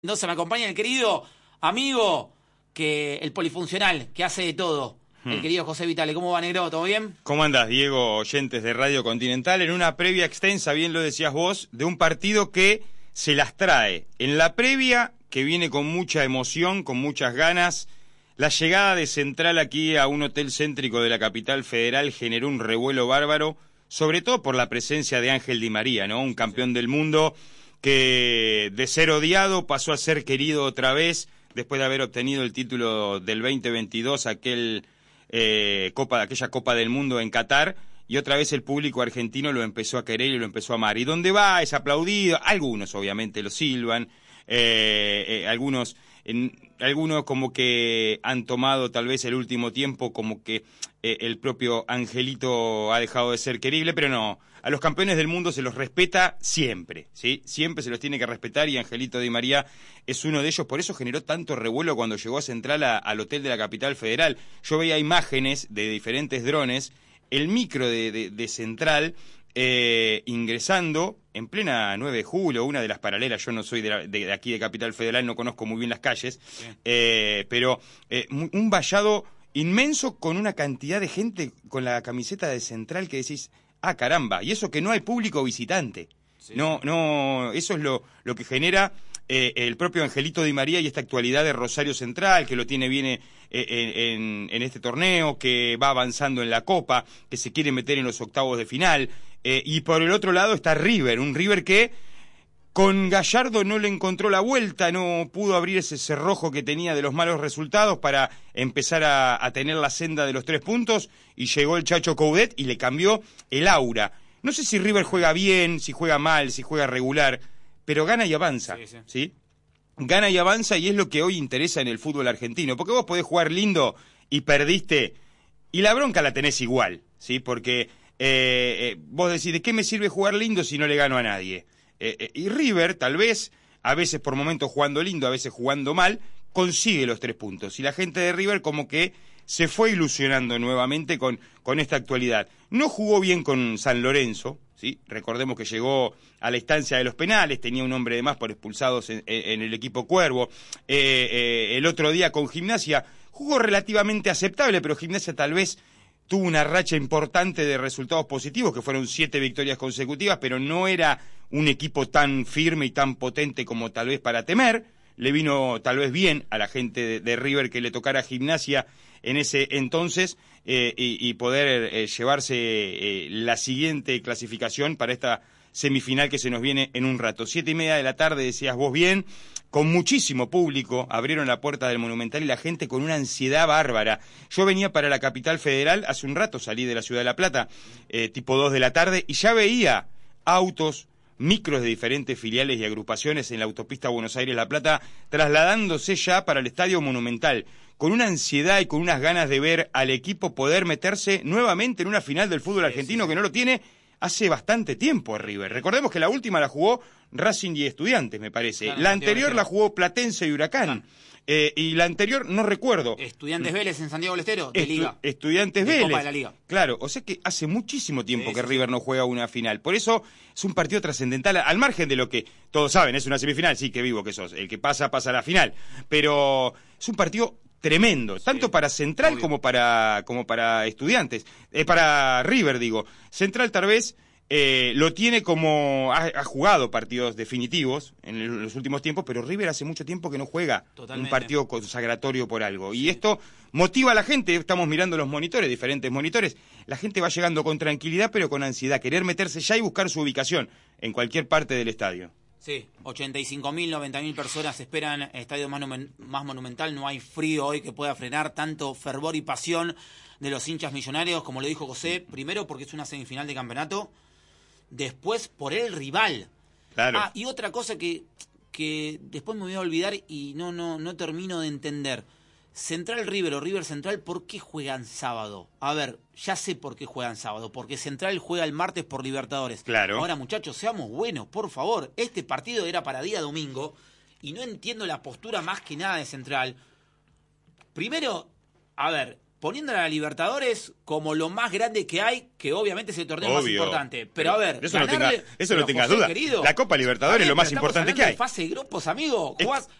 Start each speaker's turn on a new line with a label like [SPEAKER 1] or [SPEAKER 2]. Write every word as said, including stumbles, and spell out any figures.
[SPEAKER 1] Entonces me acompaña el querido amigo, que el polifuncional, que hace de todo, hmm. el querido José Vitale. ¿Cómo va, negro? ¿Todo bien?
[SPEAKER 2] ¿Cómo andás, Diego, oyentes de Radio Continental? En una previa extensa, bien lo decías vos, de un partido que se las trae. En la previa, que viene con mucha emoción, con muchas ganas, la llegada de Central aquí a un hotel céntrico de la capital federal generó un revuelo bárbaro, sobre todo por la presencia de Ángel Di María, ¿no? Un campeón del mundo que de ser odiado pasó a ser querido otra vez después de haber obtenido el título del veinte veintidós, aquel eh, copa, aquella Copa del Mundo en Qatar, y otra vez el público argentino lo empezó a querer y lo empezó a amar. Y donde va es aplaudido, algunos obviamente lo silban, eh, eh, algunos, en, algunos como que han tomado tal vez el último tiempo como que eh, el propio Angelito ha dejado de ser querible, pero no. A los campeones del mundo se los respeta siempre, ¿sí? Siempre se los tiene que respetar y Angelito Di María es uno de ellos. Por eso generó tanto revuelo cuando llegó a Central a, al hotel de la capital federal. Yo veía imágenes de diferentes drones, el micro de, de, de Central eh, ingresando en plena nueve de julio, una de las paralelas. Yo no soy de, la, de, de aquí de Capital Federal, no conozco muy bien las calles, sí. eh, pero eh, un vallado inmenso con una cantidad de gente con la camiseta de Central que decís... Ah, caramba, y eso que no hay público visitante. Sí. No, no, eso es lo, lo que genera eh, el propio Angelito Di María y esta actualidad de Rosario Central, que lo tiene bien eh, en, en este torneo, que va avanzando en la Copa, que se quiere meter en los octavos de final. Eh, y por el otro lado está River, un River que con Gallardo no le encontró la vuelta, no pudo abrir ese cerrojo que tenía de los malos resultados para empezar a, a tener la senda de los tres puntos, y llegó el Chacho Coudet y le cambió el aura. No sé si River juega bien, si juega mal, si juega regular, pero gana y avanza, sí, sí. ¿sí? Gana y avanza, y es lo que hoy interesa en el fútbol argentino, porque vos podés jugar lindo y perdiste, y la bronca la tenés igual, ¿sí? Porque eh, eh, vos decís, ¿de qué me sirve jugar lindo si no le gano a nadie? Eh, eh, y River, tal vez, a veces por momentos jugando lindo, a veces jugando mal, consigue los tres puntos. Y la gente de River como que se fue ilusionando nuevamente con, con esta actualidad. No jugó bien con San Lorenzo, ¿sí? Recordemos que llegó a la instancia de los penales, tenía un hombre de más por expulsados en, en el equipo Cuervo. Eh, eh, el otro día con Gimnasia jugó relativamente aceptable, pero Gimnasia tal vez tuvo una racha importante de resultados positivos, que fueron siete victorias consecutivas, pero no era un equipo tan firme y tan potente como tal vez para temer. Le vino tal vez bien a la gente de, de River que le tocara Gimnasia en ese entonces eh, y, y poder eh, llevarse eh, la siguiente clasificación para esta semifinal que se nos viene en un rato. Siete y media de la tarde, decías vos bien, con muchísimo público, abrieron la puerta del Monumental y la gente con una ansiedad bárbara. Yo venía para la capital federal, hace un rato salí de la Ciudad de La Plata, eh, tipo dos de la tarde, y ya veía autos, micros de diferentes filiales y agrupaciones en la autopista Buenos Aires-La Plata, trasladándose ya para el Estadio Monumental, con una ansiedad y con unas ganas de ver al equipo poder meterse nuevamente en una final del fútbol argentino, sí, sí. que no lo tiene hace bastante tiempo River. Recordemos que la última la jugó Racing y Estudiantes, me parece. Claro, la anterior la jugó Platense y Huracán. Ah. Eh, y la anterior no recuerdo.
[SPEAKER 1] Estudiantes Vélez en Santiago del Estero, de
[SPEAKER 2] Estu
[SPEAKER 1] Liga.
[SPEAKER 2] Estudiantes
[SPEAKER 1] de
[SPEAKER 2] Vélez.
[SPEAKER 1] Copa de la Liga.
[SPEAKER 2] Claro, o sea que hace muchísimo tiempo sí, que
[SPEAKER 1] sí,
[SPEAKER 2] River
[SPEAKER 1] sí.
[SPEAKER 2] no juega una final. Por eso es un partido trascendental, al margen de lo que todos saben, es una semifinal, sí, que vivo que sos. El que pasa, pasa a la final. Pero es un partido tremendo, sí, tanto para Central como para, como para Estudiantes. Eh, para River, digo. Central tal vez... Eh, lo tiene como, ha, ha jugado partidos definitivos en, el, en los últimos tiempos, pero River hace mucho tiempo que no juega Totalmente. un partido consagratorio por algo. Y esto motiva a la gente, estamos mirando los monitores, diferentes monitores, la gente va llegando con tranquilidad pero con ansiedad, querer meterse ya y buscar su ubicación en cualquier parte del estadio.
[SPEAKER 1] Sí, ochenta y cinco mil, noventa mil personas esperan estadio más, más monumental, no hay frío hoy que pueda frenar tanto fervor y pasión de los hinchas millonarios, como lo dijo José, primero porque es una semifinal de campeonato, después por el rival.
[SPEAKER 2] Claro.
[SPEAKER 1] Ah, y otra cosa que, que después me voy a olvidar y no, no, no termino de entender. Central River o River Central, ¿por qué juegan sábado? A ver, ya sé por qué juegan sábado. Porque Central juega el martes por Libertadores.
[SPEAKER 2] Claro.
[SPEAKER 1] Ahora, muchachos, seamos buenos, por favor. Este partido era para día domingo y no entiendo la postura más que nada de Central. Primero, a ver, poniendo a la Libertadores como lo más grande que hay, que obviamente es el torneo
[SPEAKER 2] Obvio.
[SPEAKER 1] más importante. Pero a ver,
[SPEAKER 2] eso
[SPEAKER 1] ganarle,
[SPEAKER 2] no, tenga, eso no tengas duda.
[SPEAKER 1] Querido,
[SPEAKER 2] La Copa Libertadores es lo más importante que hay.
[SPEAKER 1] De fase de grupos, amigo. Jugás,